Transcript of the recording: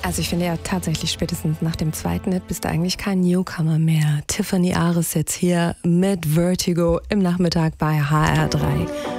Also ich finde ja tatsächlich, spätestens nach dem zweiten Hit bist du eigentlich kein Newcomer mehr. Tiffany Ares jetzt hier mit Vertigo im Nachmittag bei HR3.